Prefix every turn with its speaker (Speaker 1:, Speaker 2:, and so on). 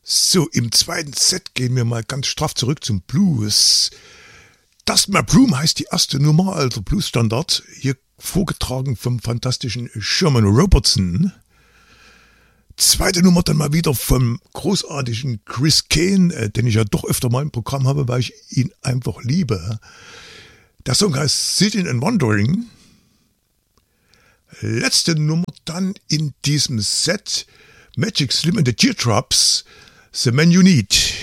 Speaker 1: So, im zweiten Set gehen wir mal ganz straff zurück zum Blues. Dust My Broom heißt die erste Nummer, also Blues-Standard, hier vorgetragen vom fantastischen Sherman Robertson. Zweite Nummer dann mal wieder vom großartigen Chris Kane, den ich ja doch öfter mal im Programm habe, weil ich ihn einfach liebe. Der Song heißt Sitting and Wondering. Letzte Nummer dann in diesem Set, Magic Slim and the Teardrops, The Man You Need.